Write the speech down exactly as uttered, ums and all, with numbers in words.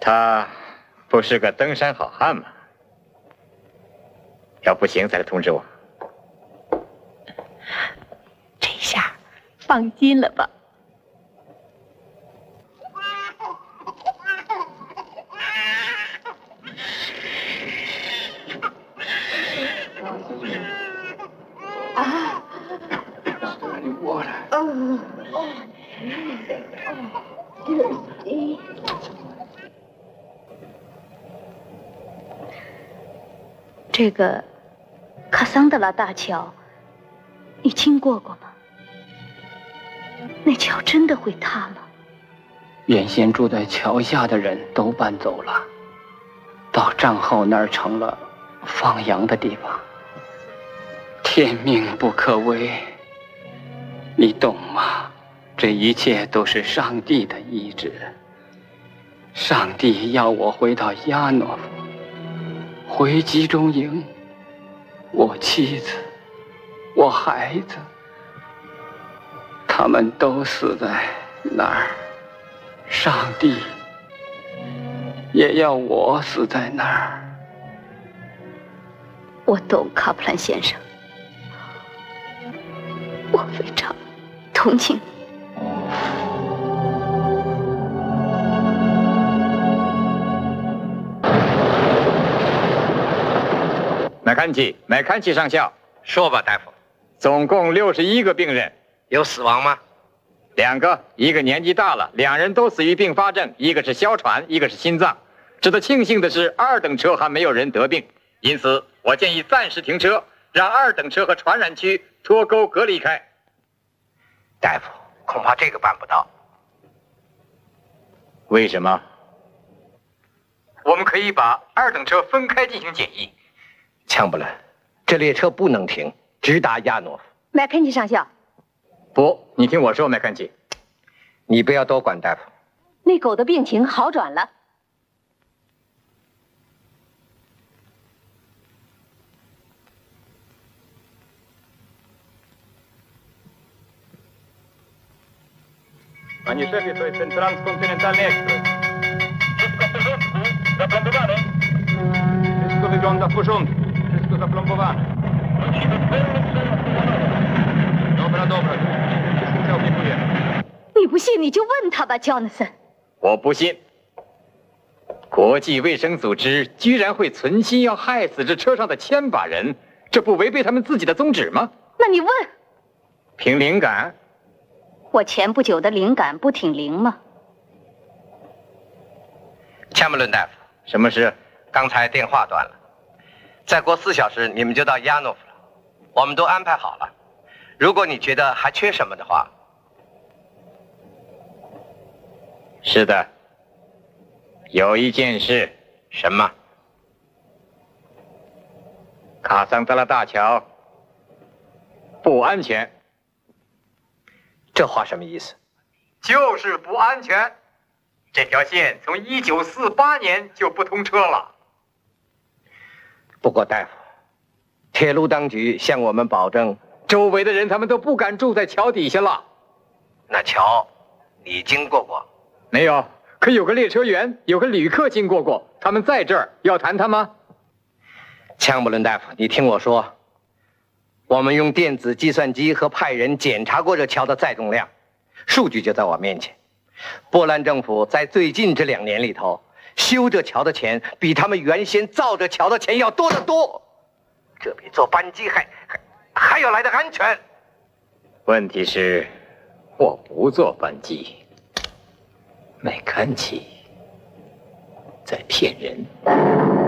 他不是个登山好汉吗？要不行再来通知我。 这下放心了吧？啊！哦哦，这个卡桑德拉大桥，你经过过吗？那桥真的会塌吗？ 原先住在桥下的人都搬走了，到账号那儿成了放羊的地方。天命不可违，你懂吗？这一切都是上帝的意志。上帝要我回到亚诺夫，回集中营。我妻子，我孩子，他们都死在那儿。上帝也要我死在那儿。 我懂，卡普兰先生，我非常同情你。 麦坎齐，麦坎齐上校， 说吧，大夫。 总共六十一个病人， 有死亡吗？ 两个，一个年纪大了，两人都死于并发症，一个是哮喘，一个是心脏。值得庆幸的是，二等车还没有人得病，因此我建议暂时停车，让二等车和传染区脱钩隔离开。 大夫，恐怕这个办不到。 为什么？ 我们可以把二等车分开进行检疫。枪不伦，这列车不能停，直达亚诺夫。 麦肯齐上校， 不，你听我说，麦肯齐， 你不要多管，大夫。 那狗的病情好转了。 Pani szefie, to jest ten transkontynentalny ekspres. Wszystko w porządku? Zaplombowane? Wszystko wygląda w porządku. Wszystko zaplombowane. Dobra, dobra. Już się opiekujemy. 你不信你就问他吧 ，Jonathan。 我不信。国际卫生组织居然会存心要害死这车上的千把人，这不违背他们自己的宗旨吗？ 那你问。 凭灵感。 我前不久的灵感不挺灵吗？ 枪不伦大夫， 什么事？ 刚才电话断了。再过四小时你们就到亚诺夫了，我们都安排好了。如果你觉得还缺什么的话。 是的，有一件事。 什么？ 卡桑德拉大桥不安全。 这话什么意思？ 就是不安全。这条线从一九四八年就不通车了。 不过大夫，铁路当局向我们保证， 周围的人他们都不敢住在桥底下了。 那桥你经过过？ 没有，可有个列车员，有个旅客经过过，他们在这儿，要谈他吗？ 枪不伦大夫，你听我说，我们用电子计算机和派人检查过这桥的载重量，数据就在我面前。波兰政府在最近这两年里头，修这桥的钱比他们原先造这桥的钱要多得多，这比坐班机还还还要来的安全。 问题是，我不坐班机。麦坎齐在骗人。